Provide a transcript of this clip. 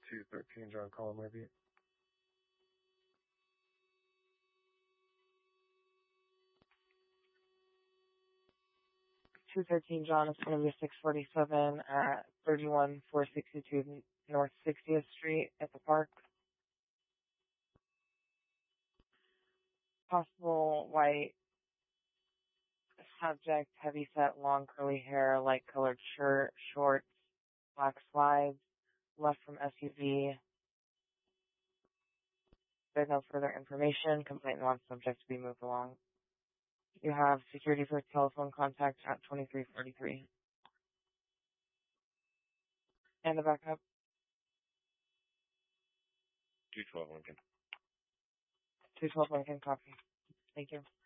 213 John Colin Levy. 213 John, it's going to be 647 at 31462 North 60th Street at the park. Possible white subject, heavy set, long curly hair, light colored shirt, shorts, black slides, left from SUV. There's no further information. Complainant wants subject to be moved along. You have security for telephone contact at 2343. And the backup? 212 Lincoln. 212 Lincoln, copy. Thank you.